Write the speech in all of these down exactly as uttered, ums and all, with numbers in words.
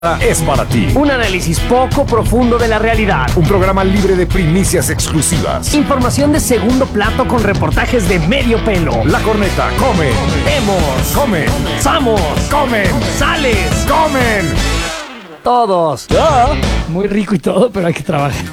Es para ti. Un análisis poco profundo de la realidad. Un programa libre de primicias exclusivas. Información de segundo plato con reportajes de medio pelo. La Corneta come. Vemos. Come. Samos. Comen. Sales. Comen. Todos. ¿Ya? Muy rico y todo, pero hay que trabajar.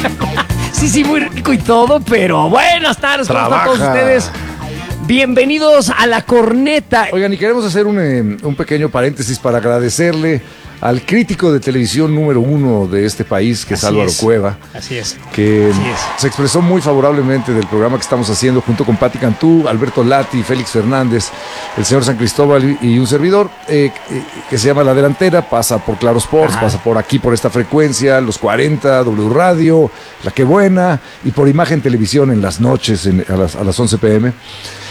Sí, sí, muy rico y todo, pero buenas tardes. ¿Cómo están todos ustedes? Bienvenidos a La Corneta. Oigan, y queremos hacer un, eh, un pequeño paréntesis para agradecerle al crítico de televisión número uno de este país, que es Así Álvaro es. Cueva. Así es. Que Así es. se expresó muy favorablemente del programa que estamos haciendo junto con Pati Cantú, Alberto Lati, Félix Fernández, el señor San Cristóbal y un servidor, eh, eh, que se llama La Delantera, pasa por Claro Sports, Ajá. pasa por aquí, por esta frecuencia, los cuarenta, W Radio, La Que Buena, y por Imagen Televisión en las noches, en, a, las, a las once pe eme.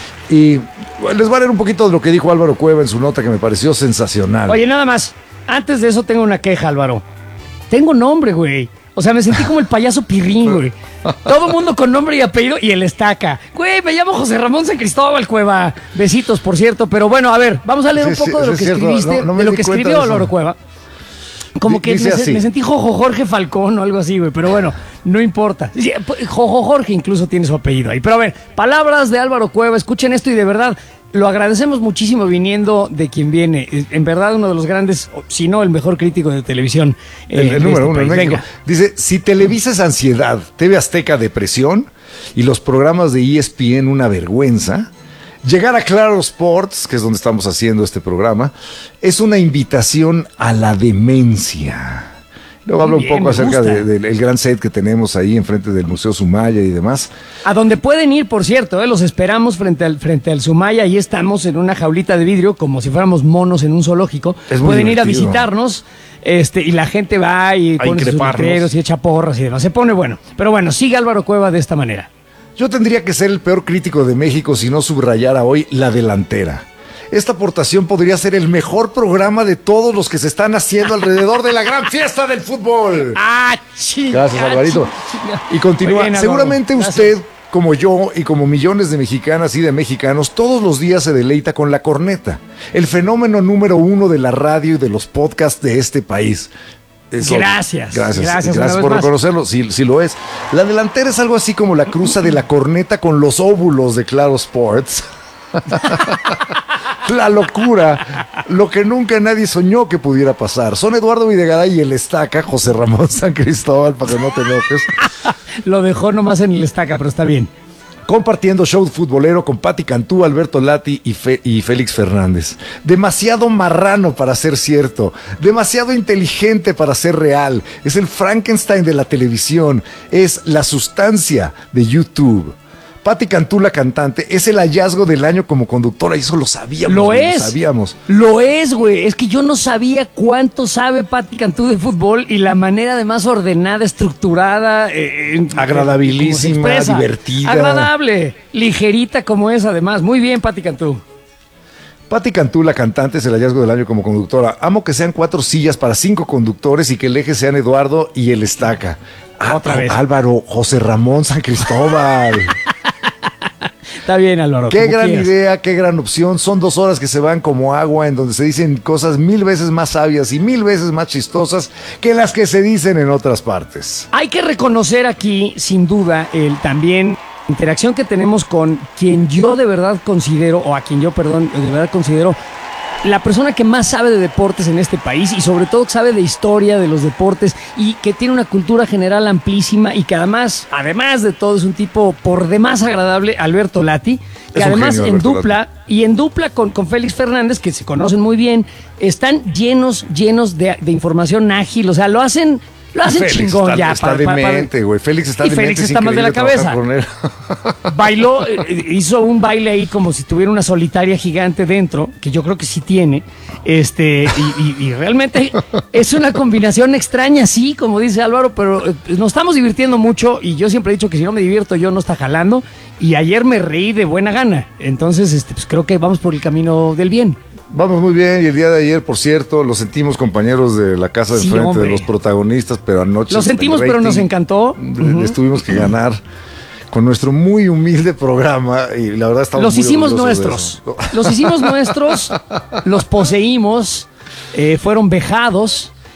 Y bueno, les voy a leer un poquito de lo que dijo Álvaro Cueva en su nota, que me pareció sensacional. Oye, nada más. Antes de eso tengo una queja, Álvaro. Tengo nombre, güey. O sea, me sentí como el payaso Pirrín, güey. Todo mundo con nombre y apellido y el estaca. Güey, me llamo José Ramón San Cristóbal Cueva. Besitos, por cierto. Pero bueno, a ver, vamos a leer Sí, un poco sí, de lo sí, que es cierto. escribiste, No, no me de lo di que cuenta escribió de eso. Álvaro Cueva. Como que Dice me, así. me sentí Jojo Jorge Falcón o algo así, güey. Pero bueno, no importa. Sí, Jojo Jorge incluso tiene su apellido ahí. Pero a ver, palabras de Álvaro Cueva. Escuchen esto y de verdad lo agradecemos muchísimo viniendo de quien viene. En verdad, uno de los grandes, si no el mejor crítico de televisión. El, eh, el de número este uno en país. México. Venga. Dice, si Televisa es ansiedad, T V Azteca depresión y los programas de E S P N una vergüenza, llegar a Claro Sports, que es donde estamos haciendo este programa, es una invitación a la demencia. Luego habla Muy un bien, poco me acerca gusta. de- del el gran set que tenemos ahí enfrente del Museo Sumaya y demás. A donde pueden ir, por cierto, ¿eh? Los esperamos frente al, frente al Sumaya. Ahí estamos en una jaulita de vidrio, como si fuéramos monos en un zoológico. Es muy Pueden ir a divertido. visitarnos. Este, y la gente va y A pone sus increparnos. letreros y echa porras y demás. Se pone bueno. Pero bueno, sigue Álvaro Cueva de esta manera. Yo tendría que ser el peor crítico de México si no subrayara hoy La Delantera. Esta aportación podría ser el mejor programa de todos los que se están haciendo alrededor de la gran fiesta del fútbol. ¡Ah, chinga! Gracias, Alvarito. chinga! Y continúa. Muy bien, Álvaro. Seguramente Gracias. usted, como yo y como millones de mexicanas y de mexicanos, todos los días se deleita con La Corneta, el fenómeno número uno de la radio y de los podcasts de este país. Eso- Gracias, Gracias, gracias gracias, una vez por más. reconocerlo. Sí, sí lo es. La Delantera es algo así como la cruza de La Corneta con los óvulos de Claro Sports. La locura, lo que nunca nadie soñó que pudiera pasar. Son Eduardo Videgaray y el estaca José Ramón San Cristóbal, para que no te enojes, Lo dejó nomás en el estaca, pero está bien. compartiendo show futbolero con Pati Cantú, Alberto Lati y, Fe- y Félix Fernández. Demasiado marrano para ser cierto, demasiado inteligente para ser real. Es el Frankenstein de la televisión, es la sustancia de YouTube. Pati Cantú, la cantante, es el hallazgo del año como conductora, y eso lo sabíamos. Lo güey, es. Lo sabíamos. Lo es, güey. Es que yo no sabía cuánto sabe Pati Cantú de fútbol y la manera además ordenada, estructurada. eh, eh, Agradabilísima, cómo se expresa. divertida. Agradable, ligerita como es además. Muy bien, Pati Cantú. Pati Cantú, la cantante, es el hallazgo del año como conductora. Amo que sean cuatro sillas para cinco conductores y que el eje sean Eduardo y el estaca. Ah, Otra vez. Álvaro, José Ramón San Cristóbal. Está bien, Álvaro. Qué como gran quieras. idea, qué gran opción. Son dos horas que se van como agua, en donde se dicen cosas mil veces más sabias y mil veces más chistosas que las que se dicen en otras partes. Hay que reconocer aquí, sin duda, el también interacción que tenemos con quien yo de verdad considero, o a quien yo, perdón, de verdad considero la persona que más sabe de deportes en este país y sobre todo que sabe de historia de los deportes y que tiene una cultura general amplísima y que además, además de todo, es un tipo por demás agradable, Alberto Lati, que Es un además genio, en Alberto dupla y en dupla con, con Félix Fernández, que se conocen muy bien, están llenos, llenos de, de información ágil, o sea, lo hacen... Lo hacen Félix chingón está, ya. está para- para- para- demente, güey. Félix está y demente. Félix es está mal de la increíble cabeza. trabajar con él. Bailó, eh, hizo un baile ahí como si tuviera una solitaria gigante dentro, que yo creo que sí tiene. Este, y, y- y realmente es una combinación extraña, sí, como dice Álvaro, pero eh, nos estamos divirtiendo mucho y yo siempre he dicho que si no me divierto yo no está jalando. Y ayer me reí de buena gana. Entonces, este, pues creo que vamos por el camino del bien. Vamos muy bien, y el día de ayer, por cierto, lo sentimos compañeros de la casa de Sí, frente, hombre. de los protagonistas, pero anoche... Lo sentimos, el pero nos rating, encantó. le- Ujú. Les tuvimos que ganar con nuestro muy humilde programa, y la verdad estamos Los muy hicimos orgullosos de nuestros. eso. Los hicimos nuestros, los poseímos, eh, fueron vejados.